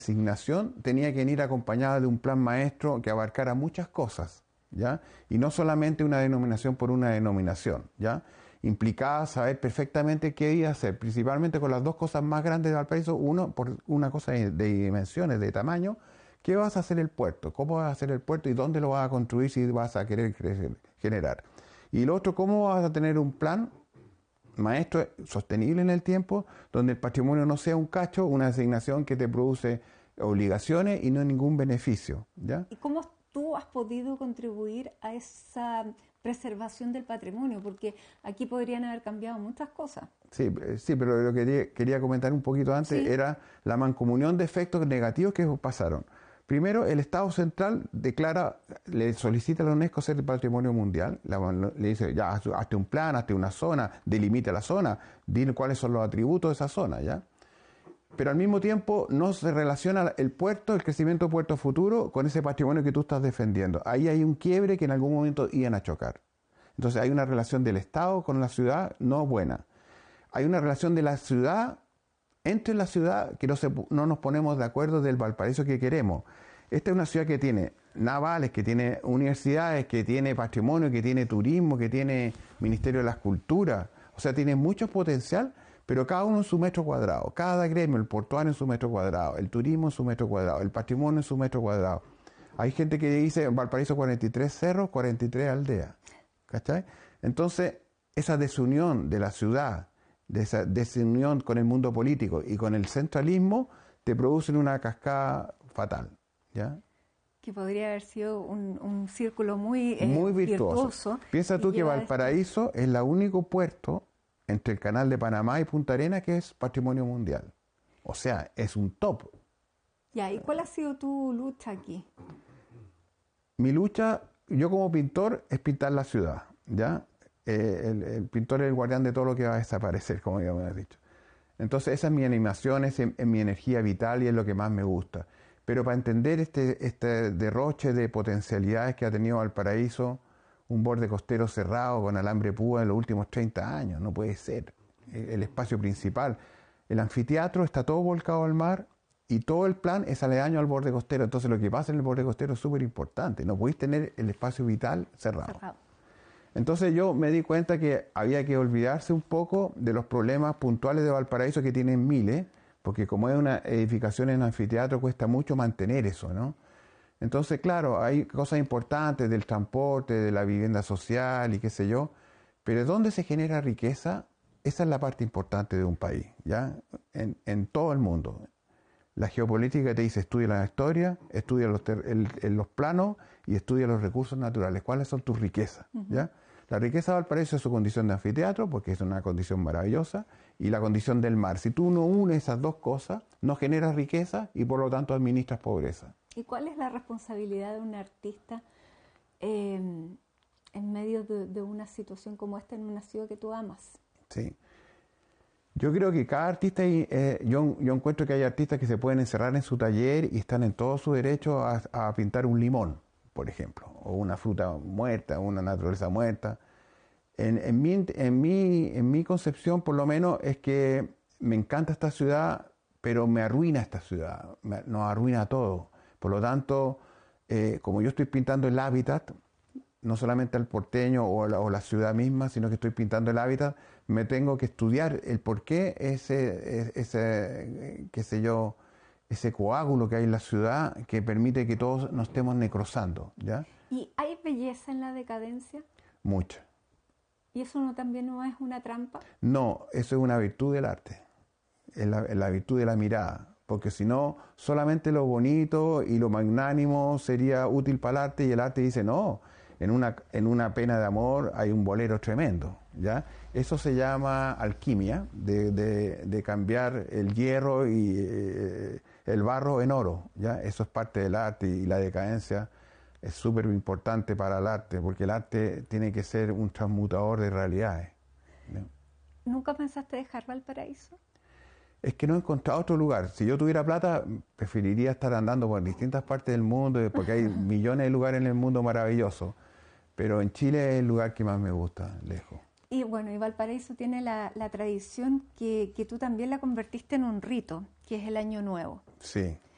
asignación tenía que ir acompañada de un plan maestro que abarcara muchas cosas, ¿ya? Y no solamente una denominación por una denominación, ¿ya? Implicaba saber perfectamente qué iba a hacer, principalmente con las dos cosas más grandes de Valparaíso. Uno, por una cosa de dimensiones, de tamaño, ¿qué vas a hacer el puerto? ¿Cómo vas a hacer el puerto y dónde lo vas a construir si vas a querer generar? Y lo otro, ¿cómo vas a tener un plan maestro sostenible en el tiempo, donde el patrimonio no sea un cacho, una asignación que te produce obligaciones y no ningún beneficio, ¿ya? ¿Y cómo tú has podido contribuir a esa preservación del patrimonio? Porque aquí podrían haber cambiado muchas cosas. Sí, sí, pero lo que quería comentar un poquito antes Sí. era la mancomunión de efectos negativos que pasaron. Primero, el Estado central le solicita a la UNESCO ser patrimonio mundial, le dice, ya, hazte un plan, hazte una zona, delimita la zona, dile cuáles son los atributos de esa zona, ¿ya? Pero al mismo tiempo no se relaciona el puerto, el crecimiento de puerto futuro, con ese patrimonio que tú estás defendiendo. Ahí hay un quiebre que en algún momento iban a chocar. Entonces hay una relación del Estado con la ciudad no buena. Hay una relación de la ciudad, entre la ciudad, que no nos ponemos de acuerdo del Valparaíso que queremos. Esta es una ciudad que tiene navales, que tiene universidades, que tiene patrimonio, que tiene turismo, que tiene Ministerio de las Culturas. O sea, tiene mucho potencial, pero cada uno en su metro cuadrado. Cada gremio, el portuario en su metro cuadrado, el turismo en su metro cuadrado, el patrimonio en su metro cuadrado. Hay gente que dice, en Valparaíso 43 cerros, 43 aldeas. ¿Cachai? Entonces, esa desunión de la ciudad, de esa desunión con el mundo político y con el centralismo, te producen una cascada fatal, ¿ya? Que podría haber sido un círculo muy, Muy virtuoso. Piensa tú que Valparaíso es el único puerto entre el Canal de Panamá y Punta Arenas que es patrimonio mundial. O sea, es un top. Ya, ¿y cuál ha sido tu lucha aquí? Mi lucha, yo como pintor, es pintar la ciudad, ¿ya? El pintor es el guardián de todo lo que va a desaparecer, como ya me has dicho. Entonces esa es mi animación, es mi energía vital y es lo que más me gusta. Pero para entender este derroche de potencialidades que ha tenido Valparaíso, un borde costero cerrado con alambre púa en los últimos 30 años, no puede ser. El espacio principal. El anfiteatro está todo volcado al mar y todo el plan es aledaño al borde costero. Entonces lo que pasa en el borde costero es súper importante. No podéis tener el espacio vital cerrado. Entonces yo me di cuenta que había que olvidarse un poco de los problemas puntuales de Valparaíso que tienen miles, porque como es una edificación en anfiteatro cuesta mucho mantener eso, ¿no? Entonces, claro, hay cosas importantes del transporte, de la vivienda social y qué sé yo, pero ¿dónde se genera riqueza? Esa es la parte importante de un país, ¿ya? En todo el mundo. La geopolítica te dice, estudia la historia, estudia los planos y estudia los recursos naturales. ¿Cuáles son tus riquezas? ¿Ya? La riqueza de Valparaíso es su condición de anfiteatro, porque es una condición maravillosa, y la condición del mar. Si tú no unes esas dos cosas, no generas riqueza y por lo tanto administras pobreza. ¿Y cuál es la responsabilidad de un artista en medio de una situación como esta en una ciudad que tú amas? Sí. Yo creo que cada artista, yo encuentro que hay artistas que se pueden encerrar en su taller y están en todo su derecho a pintar un limón, por ejemplo, o una fruta muerta, una naturaleza muerta. En mi concepción, por lo menos, es que me encanta esta ciudad, pero me arruina esta ciudad, nos arruina todo. Por lo tanto, como yo estoy pintando el hábitat, no solamente al porteño o la ciudad misma, sino que estoy pintando el hábitat, me tengo que estudiar el por qué qué sé yo, ese coágulo que hay en la ciudad que permite que todos nos estemos necrosando, ¿ya? ¿Y hay belleza en la decadencia? Mucha. ¿Y eso también no es una trampa? No, eso es una virtud del arte, es la virtud de la mirada. Porque si no, solamente lo bonito y lo magnánimo sería útil para el arte y el arte dice, no, en una pena de amor hay un bolero tremendo, ¿ya? Eso se llama alquimia, de cambiar el hierro y el barro en oro, ¿ya? Eso es parte del arte y la decadencia es súper importante para el arte, porque el arte tiene que ser un transmutador de realidades, ¿no? ¿Nunca pensaste dejar Valparaíso? Es que no he encontrado otro lugar. Si yo tuviera plata, preferiría estar andando por distintas partes del mundo, porque hay millones de lugares en el mundo maravillosos. Pero en Chile es el lugar que más me gusta, lejos. Y bueno, y Valparaíso tiene la tradición que tú también la convertiste en un rito, que es el Año Nuevo. Sí.